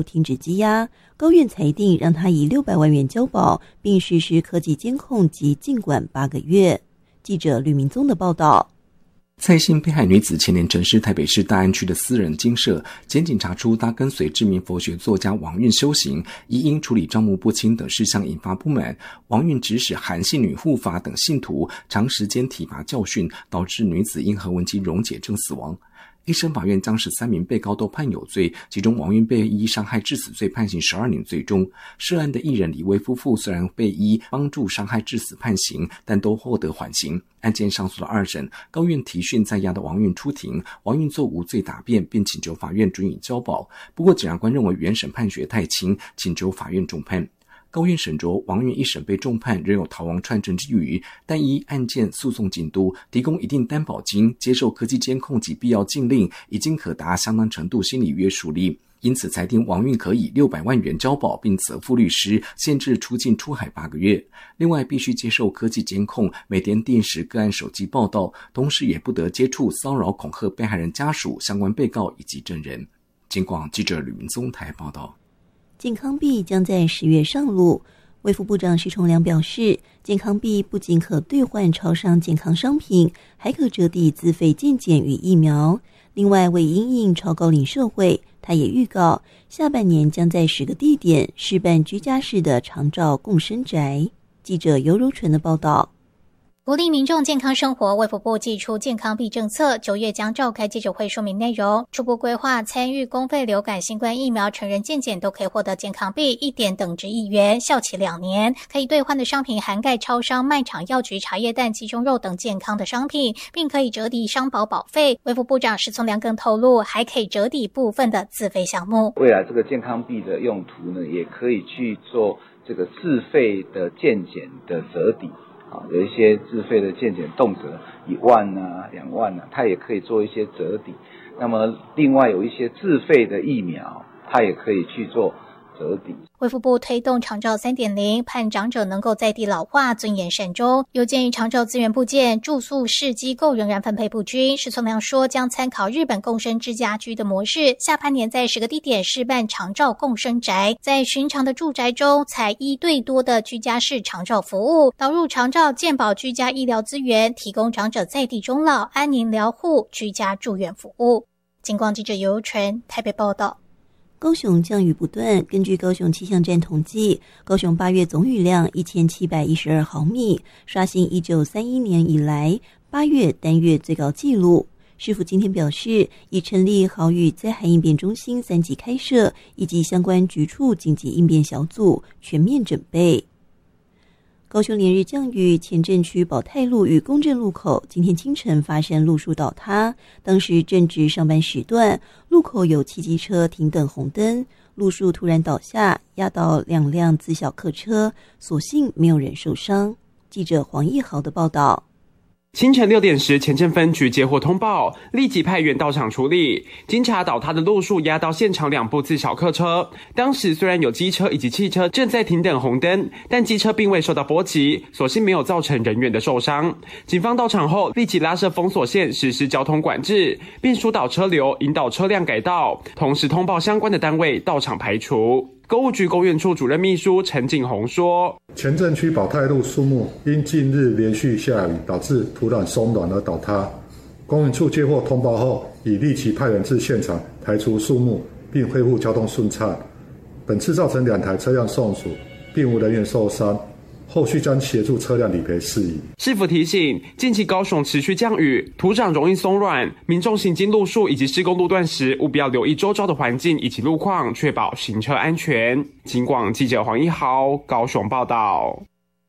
停止羁押，高院裁定让他以600万元交保，并实施科技监控及禁管8个月。记者吕明宗的报道。 蔡姓被害女子前年陈尸台北市大安区的私人精舍，检警查出她跟随知名佛学作家王运修行，亦因处理账目不清等事项引发不满，王运指使韩姓女护法等信徒长时间体罚教训，导致女子因核纹肌溶解症死亡。一审法院将13名被告都判有罪，其中王运被依伤害致死罪判刑12年罪中。涉案的艺人李威夫妇虽然被依帮助伤害致死判刑，但都获得缓刑。案件上诉的2审，高院提讯在押的王运出庭，王运做无罪答辩，并请求法院准予交保。不过检察官认为原审判决太轻，请求法院重判。高院审酌王运一审被重判，仍有逃亡串证之余，但依案件诉讼进度提供一定担保金，接受科技监控及必要禁令，已经可达相当程度心理约束力，因此裁定王运可以600万元交保，并责付律师限制出境出海8个月。另外必须接受科技监控，每天定时个案手机报道，同时也不得接触骚扰恐吓被害人家属、相关被告以及证人。警广记者吕明宗台报道。 健康币将在10月上路。卫福部长施崇良表示，健康币不仅可兑换超商健康商品，还可折抵自费健检与疫苗。另外，为因应超高龄社会，他也预告下半年将在10个地点试办居家式的长照共生宅。记者尤柔纯的报道。 鼓励民众健康生活，卫福部祭出健康币政策，9月将召开记者会说明内容。初步规划参与公费流感新冠疫苗成人健检都可以获得健康币，1点等值1元，效期2年。可以兑换的商品涵盖超商、卖场、药局、茶叶蛋、鸡胸肉等健康的商品，并可以折抵商保保费。卫福部长施崇良更透露，还可以折抵部分的自费项目。 未来这个健康币的用途呢，也可以去做这个自费的健检的折抵。有一些自费的健检动辄1万啊、2万啊，它也可以做一些折抵。那么另外有一些自费的疫苗，它也可以去做折抵。 卫福部推动长照 3.0， 盼长者能够在地老化，尊严善终。又鉴于长照资源部件、住宿式机构仍然分配不均，施崇良说将参考日本共生之家居的模式，下半年在10个地点试办长照共生宅，在寻常的住宅中采1对多的居家式长照服务，导入长照健保居家医疗资源，提供长者在地终老、安宁疗护、居家住院服务。警广记者尤柔纯台北报道。 高雄降雨不断，根据高雄气象站统计，高雄8月总雨量1712毫米，刷新1931年以来8月单月最高纪录。市府今天表示，已成立豪雨灾害应变中心3级开设，以及相关局处紧急应变小组全面准备。高雄连日降雨，前镇区保泰路与公正路口今天清晨发生路树倒塌，当时正值上班时段，路口有汽机车停等红灯，路树突然倒下，压到2辆自小客车，所幸没有人受伤。记者黄义豪的报道。 清晨6点时，前镇分局接获通报，立即派员到场处理。经查，倒塌的路树压到现场2部自小客车。当时虽然有机车以及汽车正在停等红灯，但机车并未受到波及，所幸没有造成人员的受伤。警方到场后，立即拉设封锁线，实施交通管制，并疏导车流，引导车辆改道，同时通报相关的单位到场排除。购物局公园处主任秘书陈景宏说， 前镇区保泰路树木因近日连续下雨，导致土壤松软而倒塌。公园处接获通报后，已立即派人至现场排除树木，并恢复交通顺畅。本次造成2台车辆受损，并无人员受伤。后续将协助车辆理赔事宜。 市府提醒，近期高雄持续降雨，土壤容易松软，民众行经路树以及施工路段时，务必要留意周遭的环境以及路况，确保行车安全。警广记者黄一豪高雄报道。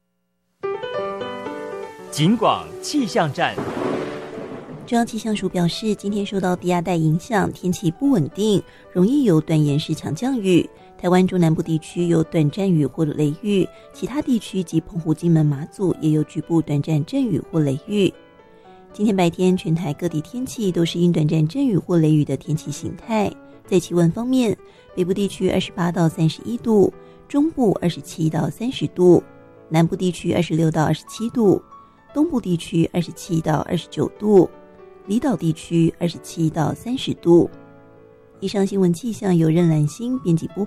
警广气象站。 中央气象署表示，今天受到低压带影响，天气不稳定，容易有短延时强降雨。台湾中南部地区有短暂雨或雷雨，其他地区及澎湖、金门、马祖也有局部短暂阵雨或雷雨。今天白天，全台各地天气都是因短暂阵雨或雷雨的天气形态。在气温方面，北部地区28到31度，中部27到30度，南部地区26到27度，东部地区27到29度，离岛地区27到30度。以上新闻气象由任兰心编辑播报。